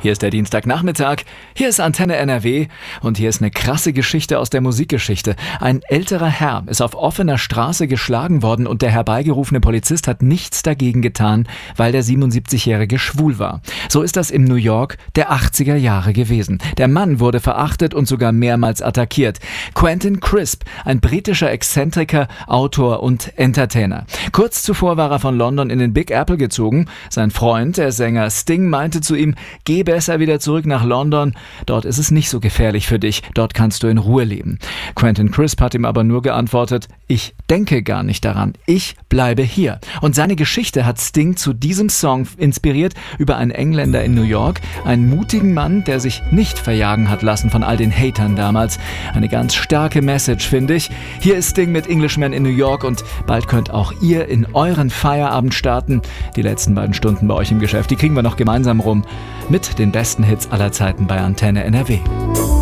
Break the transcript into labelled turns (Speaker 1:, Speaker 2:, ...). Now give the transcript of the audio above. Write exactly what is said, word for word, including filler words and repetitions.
Speaker 1: Hier ist der Dienstagnachmittag, hier ist Antenne N R W und hier ist eine krasse Geschichte aus der Musikgeschichte. Ein älterer Herr ist auf offener Straße geschlagen worden und der herbeigerufene Polizist hat nichts dagegen getan, weil der siebenundsiebzigjährige schwul war. So ist das im New York der achtziger Jahre gewesen. Der Mann wurde verachtet und sogar mehrmals attackiert. Quentin Crisp, ein britischer Exzentriker, Autor und Entertainer. Kurz zuvor war er von London in den Big Apple gezogen. Sein Freund, der Sänger Sting, meinte zu ihm, geh besser wieder zurück nach London, dort ist es nicht so gefährlich für dich, dort kannst du in Ruhe leben. Quentin Crisp hat ihm aber nur geantwortet, ich denke gar nicht daran, ich bleibe hier. Und seine Geschichte hat Sting zu diesem Song inspiriert über einen Engländer in New York, einen mutigen Mann, der sich nicht verjagen hat lassen von all den Hatern damals. Eine ganz starke Message, finde ich. Hier ist Sting mit Englishman in New York und bald könnt auch ihr in euren Feierabend starten. Die letzten beiden Stunden bei euch im Geschäft, die kriegen wir noch gemeinsam rum mit den besten Hits aller Zeiten bei Antenne N R W.